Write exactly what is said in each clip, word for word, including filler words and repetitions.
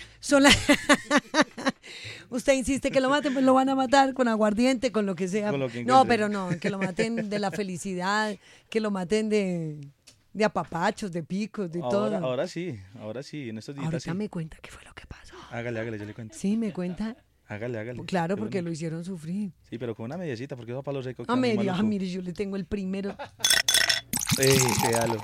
Son la... Usted insiste que lo maten, pues lo van a matar con aguardiente, con lo que sea. Con lo que no, encuentre. pero no, que lo maten de la felicidad, que lo maten de, de apapachos, de picos, de ahora, todo. ahora sí, ahora sí, en estos días Ahorita sí. me cuenta qué fue lo que pasó. Hágale, hágale, yo le cuento. Sí, me cuenta. Hágale, hágale. Claro, Qué porque bueno. lo hicieron sufrir. Sí, pero con una mediecita, porque eso a palo seco. A queda muy media, maluco. mire, yo le tengo el primero. Ey, véalo.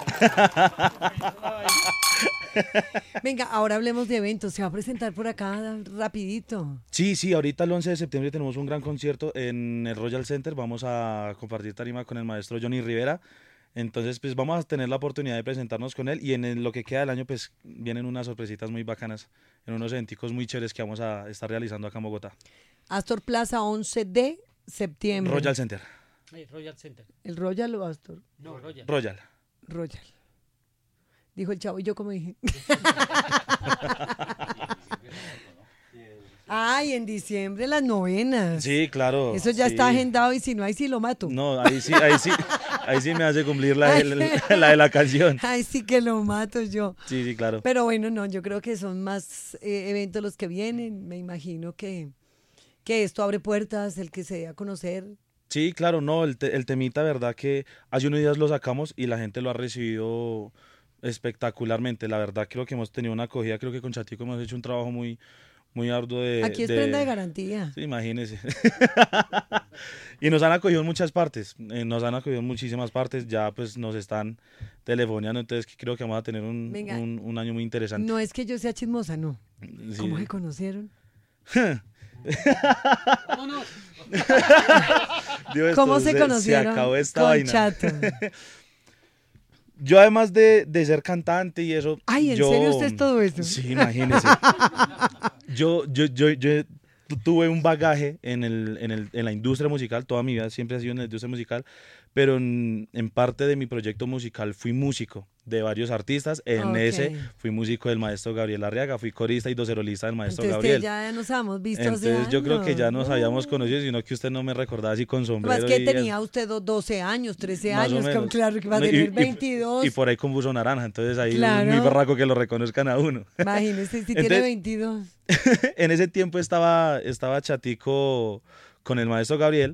Venga, ahora hablemos de eventos. Se va a presentar por acá rapidito. Sí, sí, ahorita el once de septiembre tenemos un gran concierto en el Royal Center. Vamos a compartir tarima con el maestro Johnny Rivera. Entonces, pues vamos a tener la oportunidad de presentarnos con él y en el- lo que queda del año, pues vienen unas sorpresitas muy bacanas en unos eventicos muy chéveres que vamos a estar realizando acá en Bogotá. Astor Plaza, once de septiembre. Royal Center. Hey, Royal Center. ¿El Royal o Astor? No, Royal. Royal. Royal. Dijo el chavo y yo como dije. Ay, en diciembre las novenas. Sí, claro. Eso ya sí. está agendado y si no, ahí sí lo mato. No, ahí sí, ahí sí, ahí sí me hace cumplir la, de- la, la de la canción. Ay, sí que lo mato yo. Sí, sí, claro. Pero bueno, no, yo creo que son más eh, eventos los que vienen. Me imagino que, que esto abre puertas, el que se dé a conocer. Sí, claro, no, el, te- el temita, verdad que hace unos días lo sacamos y la gente lo ha recibido espectacularmente. La verdad creo que hemos tenido una acogida, creo que con Chatico hemos hecho un trabajo muy, muy arduo de... Aquí es de- prenda de garantía. Sí, imagínese. Y nos han acogido en muchas partes, eh, nos han acogido en muchísimas partes, ya pues nos están telefoneando, entonces creo que vamos a tener un, Venga. un, un año muy interesante. No es que yo sea chismosa, no. Sí. ¿Cómo se conocieron? Vámonos. Dios, ¿Cómo esto se conocieron? Se acabó esta con vaina. Chato. Yo además de, de ser cantante y eso... Ay, ¿en yo- serio usted es todo eso? Sí, imagínese. yo, yo, yo, yo tu- tuve un bagaje en, el, en, el, en la industria musical, toda mi vida siempre ha sido en la industria musical, pero en, en parte de mi proyecto musical fui músico de varios artistas. En Ok. ese fui músico del maestro Gabriel Arriaga, fui corista y docerolista del maestro Entonces Gabriel. usted ya nos habíamos visto hace Entonces yo creo que ya nos años. habíamos conocido, sino que usted no me recordaba así con Más sombrero. que y- tenía usted do- doce años, trece más o años, como menos. claro que va a No, y- tener y- veintidós. Y por ahí con buzo naranja, entonces ahí Claro. es muy berraco que lo reconozcan a uno. Imagínese si tiene Entonces- veintidós. En ese tiempo estaba, estaba Chatico con el maestro Gabriel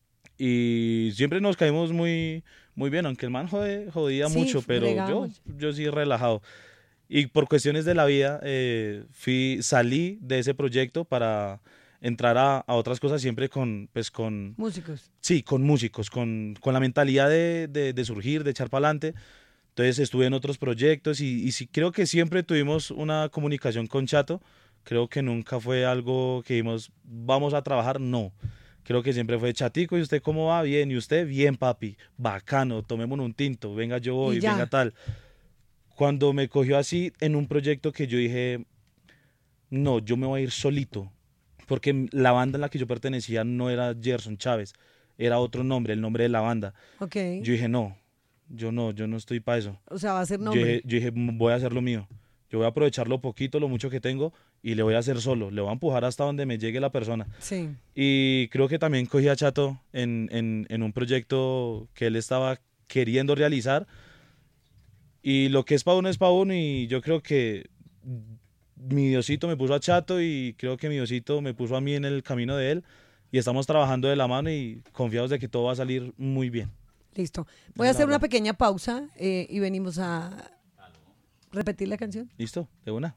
y siempre nos caímos muy, muy bien, aunque el man jode- jodía Sí, mucho, pero yo, fregábamos. yo sí relajado. Y por cuestiones de la vida eh, fui, salí de ese proyecto para entrar a, a otras cosas siempre con, pues con, Músicos. sí, con músicos, con, con la mentalidad de, de, de surgir, de echar para adelante. Entonces estuve en otros proyectos y, y sí, creo que siempre tuvimos una comunicación con Chato. Creo que nunca fue algo que dijimos, vamos a trabajar, no. Creo que siempre fue Chatico, ¿y usted cómo va? Bien, ¿y usted? Bien, papi, bacano, tomémonos un tinto, venga yo voy, Y ya. venga tal. Cuando me cogió así en un proyecto que yo dije, no, yo me voy a ir solito, porque la banda en la que yo pertenecía no era Gerson Chávez, era otro nombre, el nombre de la banda. Ok. Yo dije, no, yo no, yo no estoy para eso. O sea, va a ser Yo nombre. dije, yo dije, voy a hacer lo mío. Yo voy a aprovechar lo poquito, lo mucho que tengo y le voy a hacer solo. Le voy a empujar hasta donde me llegue la persona. Sí. Y creo que también cogí a Chato en, en, en un proyecto que él estaba queriendo realizar. Y lo que es para uno es para uno. Y yo creo que mi Diosito me puso a Chato y creo que mi Diosito me puso a mí en el camino de él. Y estamos trabajando de la mano y confiados de que todo va a salir muy bien. Listo. Voy a La hacer una verdad. pequeña pausa eh, y venimos a repetir la canción. ¿Listo? De una.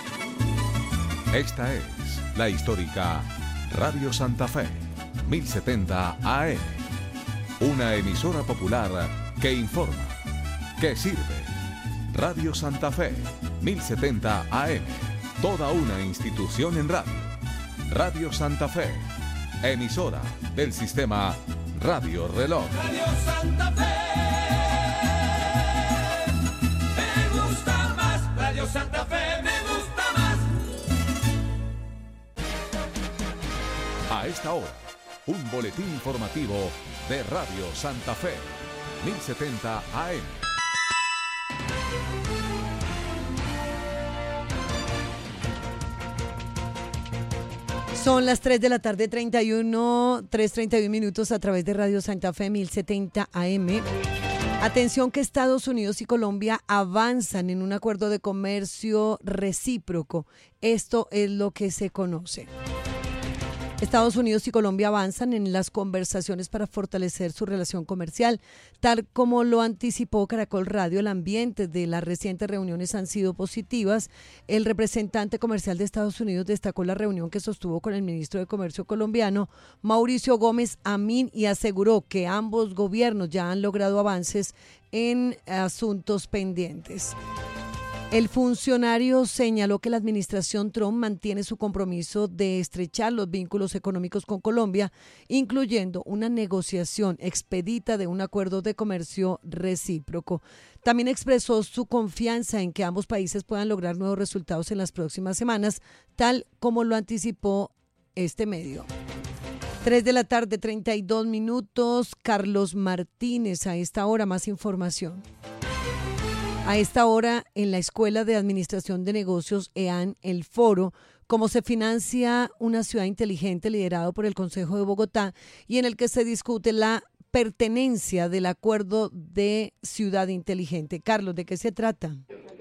Esta es la histórica Radio Santa Fe, mil setenta A M. Una emisora popular que informa, que sirve. Radio Santa Fe, mil setenta A M. Toda una institución en radio. Radio Santa Fe, emisora del sistema Radio Reloj. Radio Santa Fe. Me gusta más. Radio Santa Fe me gusta más. A esta hora, un boletín informativo de Radio Santa Fe, mil setenta A M. Son las tres de la tarde, treinta y uno, tres treinta y uno minutos a través de Radio Santa Fe mil setenta A M. Atención que Estados Unidos y Colombia avanzan en un acuerdo de comercio recíproco. Esto es lo que se conoce. Estados Unidos y Colombia avanzan en las conversaciones para fortalecer su relación comercial, tal como lo anticipó Caracol Radio. El ambiente de las recientes reuniones han sido positivas. El representante comercial de Estados Unidos destacó la reunión que sostuvo con el ministro de Comercio colombiano, Mauricio Gómez Amín, y aseguró que ambos gobiernos ya han logrado avances en asuntos pendientes. El funcionario señaló que la administración Trump mantiene su compromiso de estrechar los vínculos económicos con Colombia, incluyendo una negociación expedita de un acuerdo de comercio recíproco. También expresó su confianza en que ambos países puedan lograr nuevos resultados en las próximas semanas, tal como lo anticipó este medio. Tres de la tarde, treinta y dos minutos. Carlos Martínez, a esta hora más información. A esta hora, en la Escuela de Administración de Negocios E A N, el foro, cómo se financia una ciudad inteligente, liderado por el Consejo de Bogotá, y en el que se discute la pertenencia del acuerdo de ciudad inteligente. Carlos, ¿de qué se trata?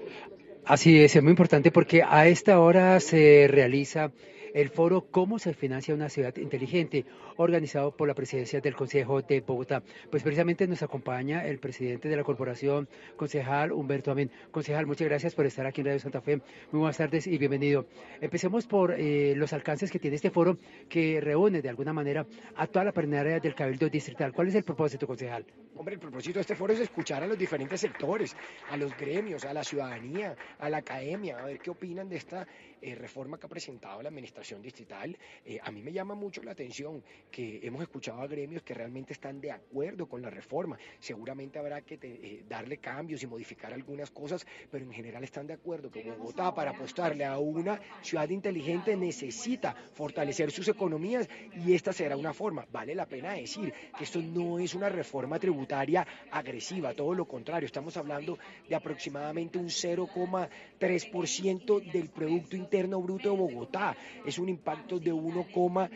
Así es, es muy importante porque a esta hora se realiza el foro Cómo se financia una ciudad inteligente, organizado por la presidencia del Consejo de Bogotá. Pues precisamente nos acompaña el presidente de la corporación, concejal Humberto Amín. Concejal, muchas gracias por estar aquí en Radio Santa Fe. Muy buenas tardes y bienvenido. Empecemos por eh, los alcances que tiene este foro, que reúne de alguna manera a toda la plenaria del Cabildo Distrital. ¿Cuál es el propósito, concejal? Hombre, el propósito de este foro es escuchar a los diferentes sectores, a los gremios, a la ciudadanía, a la academia, a ver qué opinan de esta eh, reforma que ha presentado la administración distrital. Eh, a mí me llama mucho la atención que hemos escuchado a gremios que realmente están de acuerdo con la reforma. Seguramente habrá que te, eh, darle cambios y modificar algunas cosas, pero en general están de acuerdo que Bogotá, para apostarle a una ciudad inteligente, necesita fortalecer sus economías, y esta será una forma. Vale la pena decir que esto no es una reforma tributaria agresiva, todo lo contrario, estamos hablando de aproximadamente un cero coma tres por ciento del Producto Interno Bruto de Bogotá. Es un impacto de uno coma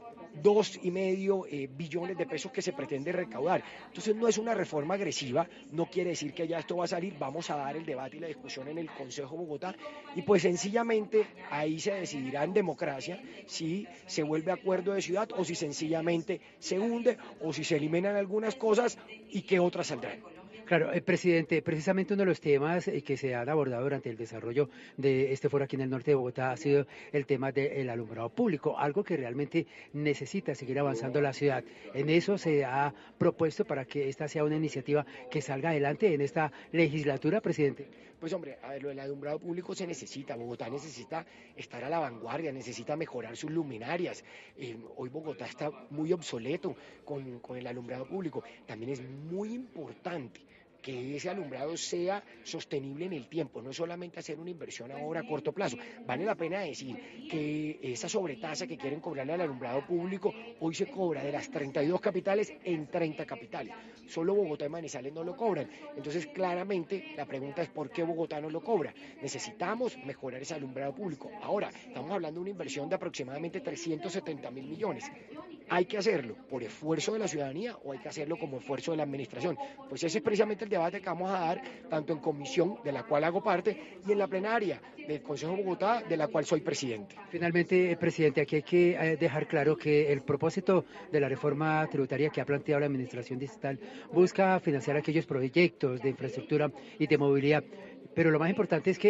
dos y medio eh, billones de pesos que se pretende recaudar. Entonces no es una reforma agresiva, no quiere decir que ya esto va a salir. Vamos a dar el debate y la discusión en el Consejo de Bogotá, y pues sencillamente ahí se decidirá en democracia si se vuelve acuerdo de ciudad o si sencillamente se hunde, o si se eliminan algunas cosas y que otras saldrán. Claro, eh, presidente, precisamente uno de los temas eh, que se han abordado durante el desarrollo de este foro aquí en el norte de Bogotá ha sido el tema del alumbrado público, algo que realmente necesita seguir avanzando la ciudad. En eso se ha propuesto para que esta sea una iniciativa que salga adelante en esta legislatura, presidente. Pues hombre, a ver, lo del alumbrado público se necesita. Bogotá necesita estar a la vanguardia, necesita mejorar sus luminarias. Eh, hoy Bogotá está muy obsoleto con, con el alumbrado público. También es muy importante que ese alumbrado sea sostenible en el tiempo, no solamente hacer una inversión ahora a corto plazo. Vale la pena decir que esa sobretasa que quieren cobrarle al alumbrado público hoy se cobra de las treinta y dos capitales en treinta capitales. Solo Bogotá y Manizales no lo cobran. Entonces, claramente, la pregunta es ¿por qué Bogotá no lo cobra? Necesitamos mejorar ese alumbrado público. Ahora, estamos hablando de una inversión de aproximadamente trescientos setenta mil millones. ¿Hay que hacerlo por esfuerzo de la ciudadanía o hay que hacerlo como esfuerzo de la administración? Pues ese es precisamente el debate que vamos a dar, tanto en comisión, de la cual hago parte, y en la plenaria del Consejo de Bogotá, de la cual soy presidente. Finalmente, presidente, aquí hay que dejar claro que el propósito de la reforma tributaria que ha planteado la administración distrital busca financiar aquellos proyectos de infraestructura y de movilidad, pero lo más importante es que